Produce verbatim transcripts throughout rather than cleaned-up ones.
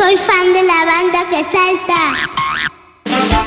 soy fan de la banda que salta.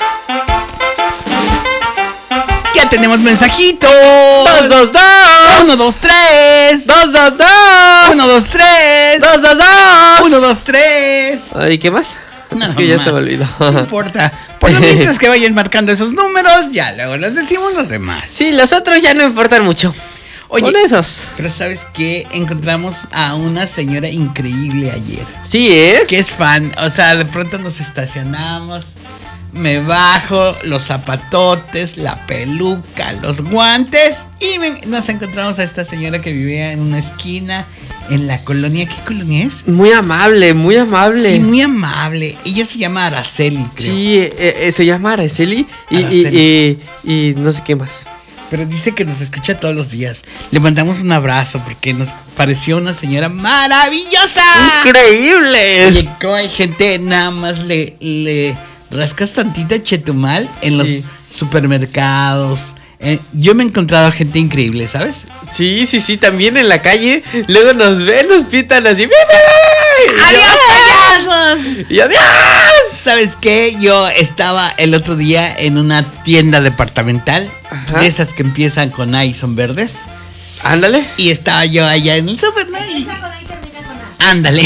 Ya tenemos mensajito. Dos, dos, dos. Uno, dos, tres. Dos, dos, dos. Uno, dos, tres. Dos, dos, dos. Uno, dos, tres. ¿Y qué más? No, es que ya más. se me olvidó. No importa. Por lo mientras que vayan marcando esos números, ya luego les decimos los demás. Sí, los otros ya no importan mucho. Oye, con esos. Pero ¿sabes qué? Encontramos a una señora increíble ayer. Sí, ¿eh? Que es fan. O sea, de pronto nos estacionamos. Me bajo los zapatotes, la peluca, los guantes. Y me- nos encontramos a esta señora que vivía en una esquina en la colonia. ¿Qué colonia es? Muy amable, muy amable. Sí, muy amable. Ella se llama Araceli, creo. Sí, eh, eh, se llama Araceli y, Araceli. y, y, y no sé qué más. Pero dice que nos escucha todos los días. Le mandamos un abrazo porque nos pareció una señora maravillosa. ¡Increíble! Oye, ¿cómo hay gente nada más le, le rascas tantita chetumal en Sí. los supermercados? Eh, yo me he encontrado gente increíble, ¿sabes? Sí, sí, sí, también en la calle. Luego nos ven, nos pitan así. ¡Bi, bi, bi, bi! Y yo, ¡Adiós, ¡ah! payasos! ¡Y adiós! ¿Sabes qué? Yo estaba el otro día en una tienda departamental. Ajá. De esas que empiezan con A y son verdes. Ándale. Y estaba yo allá en el super, ¿no? Y- ándale.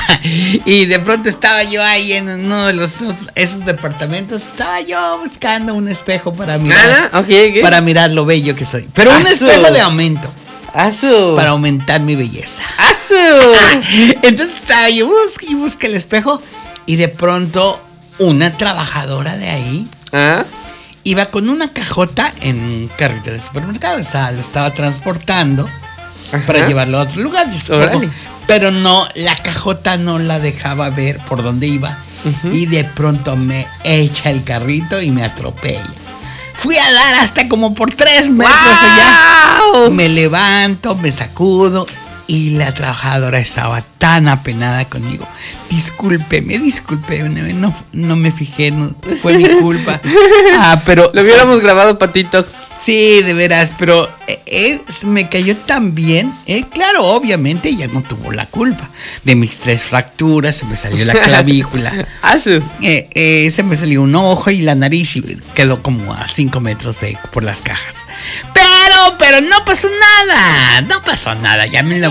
Y de pronto estaba yo ahí en uno de los esos, esos departamentos. Estaba yo buscando un espejo para mirar. Ah, ok, ok. Para mirar lo bello que soy. Pero un Asu. espejo de aumento. ¡Asu! Para aumentar mi belleza. ¡Asu! Entonces estaba yo busque y busque el espejo. Y de pronto una trabajadora de ahí ¿Ah? iba con una cajota en un carrito de supermercado. O sea, lo estaba transportando Ajá. para llevarlo a otro lugar, yo supongo. Órale. Pero no, la cajota no la dejaba ver por dónde iba. Ujú. Y de pronto me echa el carrito y me atropella. Fui a dar hasta como por tres metros allá. ¡Guau! Me levanto, me sacudo. Y la trabajadora estaba tan apenada conmigo. Discúlpeme, discúlpeme, no, no me fijé, no fue mi culpa. Ah, pero Lo hubiéramos grabado para TikTok. sí, de veras, pero eh, eh, me cayó tan bien. Eh, claro, obviamente ella no tuvo la culpa. De mis tres fracturas, se me salió la clavícula. ¡Asu! Eh, eh, se me salió un ojo y la nariz y quedó como a cinco metros de por las cajas. Pero, pero no pasó nada. No pasó nada. Ya me lo.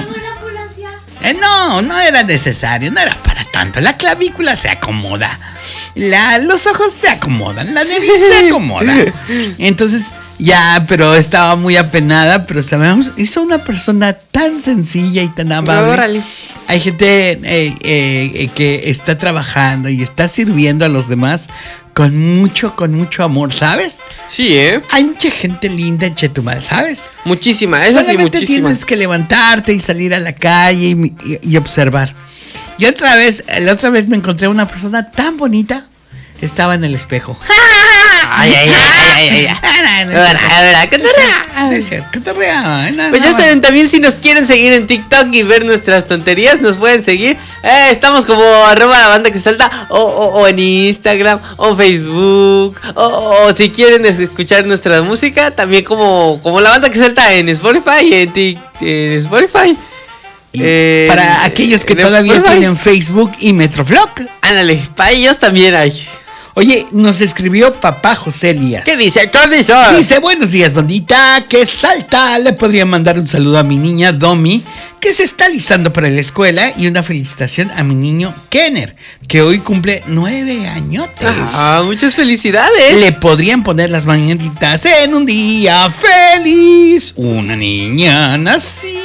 Eh, no, no era necesario. No era para tanto. La clavícula se acomoda. La, los ojos se acomodan. La nariz se acomoda. Entonces, ya, pero estaba muy apenada. Pero sabemos, hizo una persona tan sencilla y tan amable. Órale. Hay gente eh, eh, eh, que está trabajando y está sirviendo a los demás con mucho, con mucho amor, ¿sabes? Sí, ¿eh? Hay mucha gente linda en Chetumal, ¿sabes? Muchísima, eso sí, Solamente muchísima. tienes que levantarte y salir a la calle y, y- y observar. Y otra vez, la otra vez me encontré una persona tan bonita. Estaba en el espejo. Ay, ay, ay, ay, ay, ay. Ah, no, no es Ahora, cierto. ahora, ¿qué No te es cierto, no es cierto, cotorrea, no, Pues no. ya saben, también si nos quieren seguir en TikTok y ver nuestras tonterías, nos pueden seguir. Eh, estamos como arroba la banda que salta, o, o, o en Instagram, o Facebook, o, o si quieren es- escuchar nuestra música, también como, como la banda que salta en Spotify y en, Tik- en Spotify. Y Eh, para aquellos que en todavía Spotify. tienen Facebook y Metroflog. Ándale, para ellos también hay. Oye, nos escribió papá José Elías. ¿Qué dice? ¿Qué dice? Dice, buenos días, bandita, que salta. Le podría mandar un saludo a mi niña Domi, que se está alisando para la escuela, y una felicitación a mi niño Kenner, que hoy cumple nueve añotes. Ah, muchas felicidades. Le podrían poner las mañanitas en un día feliz. Una niña nació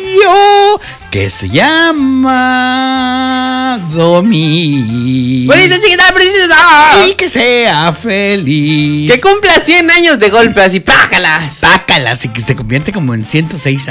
que se llama Domi. Bonita chiquita princesa. Y que sea feliz. Que cumpla cien años de golpe, así, pájalas. Pácalas y que se convierte como en ciento seis